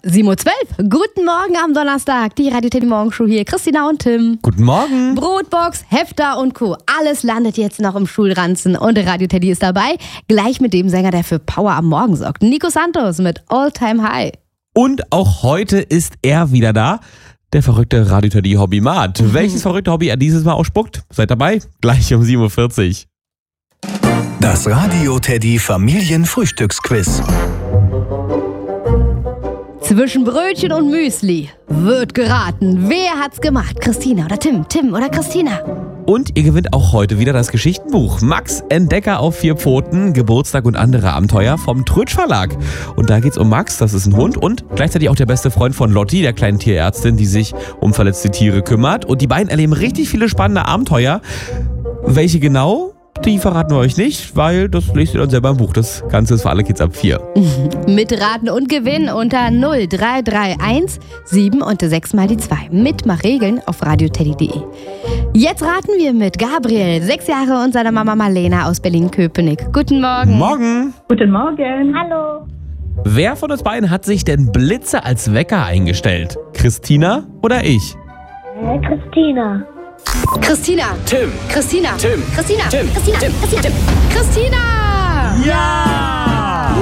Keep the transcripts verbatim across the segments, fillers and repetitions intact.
sieben Uhr zwölf. Guten Morgen am Donnerstag. Die Radio Teddy Morgenshow hier. Christina und Tim. Guten Morgen. Brotbox, Hefter und Co. Alles landet jetzt noch im Schulranzen. Und der Radio Teddy ist dabei. Gleich mit dem Sänger, der für Power am Morgen sorgt. Nico Santos mit All Time High. Und auch heute ist er wieder da. Der verrückte Radio Teddy Hobbymat. Mhm. Welches verrückte Hobby er dieses Mal ausspuckt? Seid dabei. Gleich um sieben Uhr vierzig. Das Radio Teddy Familienfrühstücksquiz. Zwischen Brötchen und Müsli wird geraten. Wer hat's gemacht? Christina oder Tim? Tim oder Christina? Und ihr gewinnt auch heute wieder das Geschichtenbuch Max Entdecker auf vier Pfoten, Geburtstag und andere Abenteuer vom Trötsch Verlag. Und da geht's um Max, das ist ein Hund und gleichzeitig auch der beste Freund von Lotti, der kleinen Tierärztin, die sich um verletzte Tiere kümmert. Und die beiden erleben richtig viele spannende Abenteuer. Welche genau? Die verraten wir euch nicht, weil das lest ihr dann selber im Buch. Das Ganze ist für alle Kids ab vier. Mitraten und gewinnen unter null drei drei eins sieben und sechs mal die zwei. Mitmachregeln auf radioteddy punkt de. Jetzt raten wir mit Gabriel, sechs Jahre, und seiner Mama Marlena aus Berlin-Köpenick. Guten Morgen. Morgen. Guten Morgen. Hallo. Wer von uns beiden hat sich denn Blitze als Wecker eingestellt? Christina oder ich? Äh, Christina. Christina. Tim. Christina. Tim. Christina. Tim. Christina. Tim. Christina. Tim. Christina. Ja!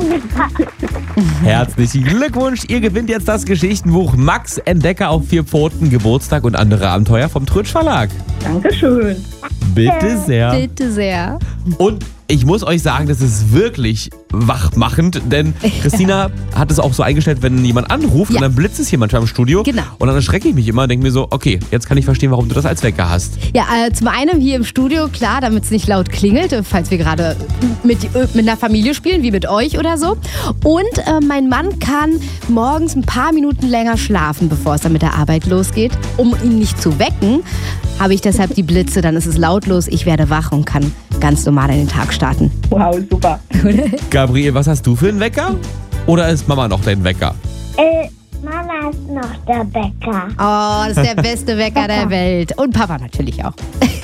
Herzlichen Glückwunsch, ihr gewinnt jetzt das Geschichtenbuch Max Entdecker auf vier Pfoten, Geburtstag und andere Abenteuer vom Trötsch Verlag. Dankeschön. Bitte sehr. Bitte sehr. Und ich muss euch sagen, das ist wirklich wachmachend, denn Christina hat es auch so eingestellt, wenn jemand anruft, Ja. und dann blitzt es hier manchmal im Studio. Genau. Und dann erschrecke ich mich immer und denke mir so, okay, jetzt kann ich verstehen, warum du das als Wecker hast. Ja, äh, zum einen hier im Studio, klar, damit es nicht laut klingelt, falls wir gerade mit, äh, mit einer Familie spielen, wie mit euch oder so. Und äh, mein Mann kann morgens ein paar Minuten länger schlafen, bevor es dann mit der Arbeit losgeht. Um ihn nicht zu wecken, habe ich deshalb die Blitze, dann ist es lautlos, ich werde wach und kann ganz normal in den Tag starten. Wow, super. Gabriel, was hast du für einen Wecker? Oder ist Mama noch dein Wecker? Äh, Mama ist noch der Bäcker. Oh, das ist der beste Wecker der Welt. Und Papa natürlich auch.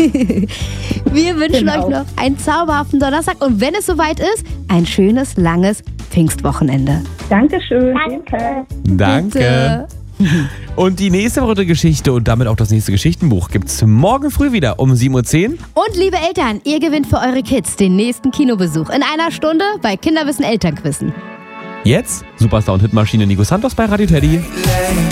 Wir wünschen Genau. euch noch einen zauberhaften Donnerstag und wenn es soweit ist, ein schönes, langes Pfingstwochenende. Dankeschön. Danke. Danke. Bitte. Und die nächste verrückte Geschichte und damit auch das nächste Geschichtenbuch gibt's morgen früh wieder um sieben Uhr zehn. Und liebe Eltern, ihr gewinnt für eure Kids den nächsten Kinobesuch in einer Stunde bei Kinderwissen Elternquissen. Jetzt Superstar und Hitmaschine Nico Santos bei Radio Teddy.